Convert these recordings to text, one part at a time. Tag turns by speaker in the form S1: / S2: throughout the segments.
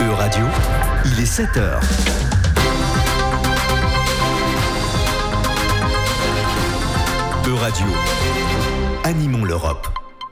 S1: E-Radio, il est 7h. E-Radio, animons l'Europe.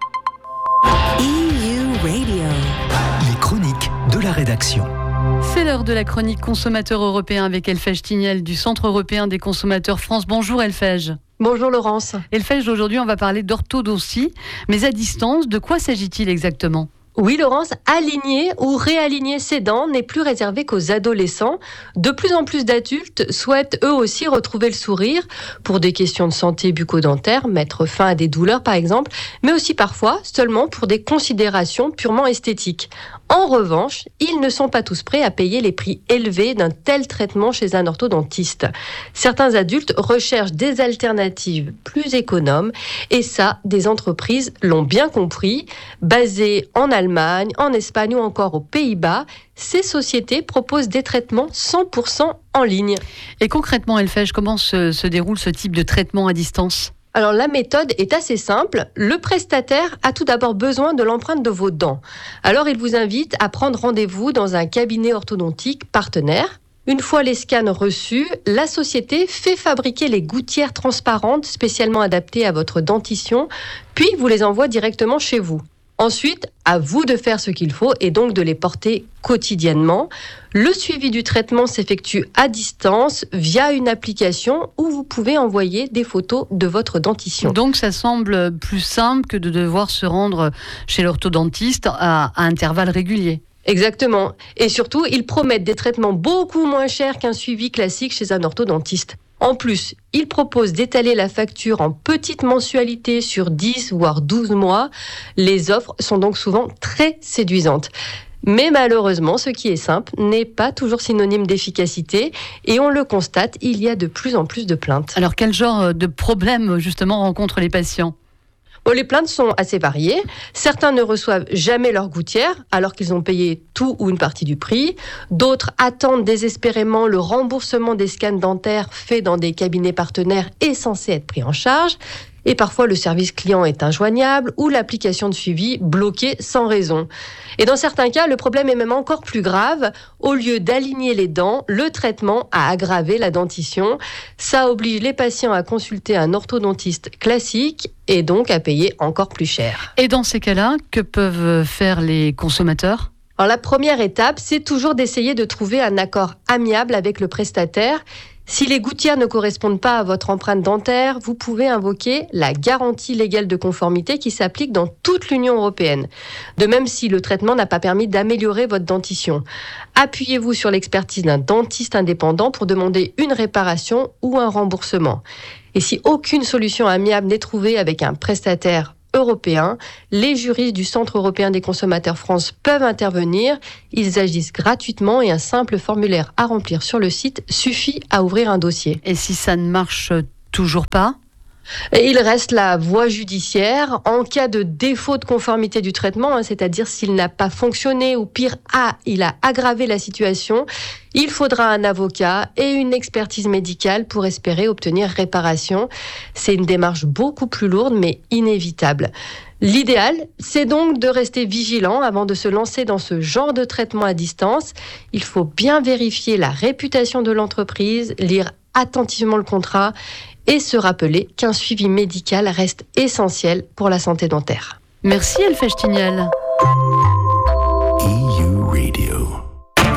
S2: EU Radio.
S1: Les chroniques de la rédaction.
S3: C'est l'heure de la chronique consommateur européen avec Elfège Tignel du Centre européen des consommateurs France. Bonjour Elfège.
S4: Bonjour Laurence.
S3: Elfège, aujourd'hui on va parler d'orthodontie, mais à distance, de quoi s'agit-il exactement ?
S4: Oui Laurence, aligner ou réaligner ses dents n'est plus réservé qu'aux adolescents. De plus en plus d'adultes souhaitent eux aussi retrouver le sourire pour des questions de santé bucco-dentaire, mettre fin à des douleurs par exemple, mais aussi parfois seulement pour des considérations purement esthétiques. En revanche, ils ne sont pas tous prêts à payer les prix élevés d'un tel traitement chez un orthodontiste. Certains adultes recherchent des alternatives plus économes et ça, des entreprises l'ont bien compris. Basées en Allemagne, en Espagne ou encore aux Pays-Bas, ces sociétés proposent des traitements 100% en ligne.
S3: Et concrètement, Elfège, comment se déroule ce type de traitement à distance ?
S4: Alors la méthode est assez simple. Le prestataire a tout d'abord besoin de l'empreinte de vos dents. Alors il vous invite à prendre rendez-vous dans un cabinet orthodontique partenaire. Une fois les scans reçus, la société fait fabriquer les gouttières transparentes spécialement adaptées à votre dentition, puis vous les envoie directement chez vous. Ensuite, à vous de faire ce qu'il faut et donc de les porter quotidiennement. Le suivi du traitement s'effectue à distance via une application où vous pouvez envoyer des photos de votre dentition.
S3: Donc ça semble plus simple que de devoir se rendre chez l'orthodontiste à intervalles réguliers.
S4: Exactement. Et surtout, ils promettent des traitements beaucoup moins chers qu'un suivi classique chez un orthodontiste. En plus, ils proposent d'étaler la facture en petites mensualités sur 10 voire 12 mois. Les offres sont donc souvent très séduisantes. Mais malheureusement, ce qui est simple n'est pas toujours synonyme d'efficacité et on le constate, il y a de plus en plus de plaintes.
S3: Alors quel genre de problèmes justement rencontrent les patients ?
S4: Les plaintes sont assez variées. Certains ne reçoivent jamais leur gouttière alors qu'ils ont payé tout ou une partie du prix. D'autres attendent désespérément le remboursement des scans dentaires faits dans des cabinets partenaires et censés être pris en charge. Et parfois, le service client est injoignable ou l'application de suivi bloquée sans raison. Et dans certains cas, le problème est même encore plus grave. Au lieu d'aligner les dents, le traitement a aggravé la dentition. Ça oblige les patients à consulter un orthodontiste classique et donc à payer encore plus cher.
S3: Et dans ces cas-là, que peuvent faire les consommateurs ?
S4: Alors, la première étape, c'est toujours d'essayer de trouver un accord amiable avec le prestataire. Si les gouttières ne correspondent pas à votre empreinte dentaire, vous pouvez invoquer la garantie légale de conformité qui s'applique dans toute l'Union européenne. De même si le traitement n'a pas permis d'améliorer votre dentition. Appuyez-vous sur l'expertise d'un dentiste indépendant pour demander une réparation ou un remboursement. Et si aucune solution amiable n'est trouvée avec un prestataire européen, les juristes du Centre européen des consommateurs France peuvent intervenir. Ils agissent gratuitement et un simple formulaire à remplir sur le site suffit à ouvrir un dossier.
S3: Et si ça ne marche toujours pas ?
S4: Et il reste la voie judiciaire en cas de défaut de conformité du traitement, c'est-à-dire s'il n'a pas fonctionné ou pire, il a aggravé la situation. Il faudra un avocat et une expertise médicale pour espérer obtenir réparation. C'est une démarche beaucoup plus lourde mais inévitable. L'idéal, c'est donc de rester vigilant avant de se lancer dans ce genre de traitement à distance. Il faut bien vérifier la réputation de l'entreprise, lire attentivement le contrat et se rappeler qu'un suivi médical reste essentiel pour la santé dentaire.
S3: Merci Elfège Tignel.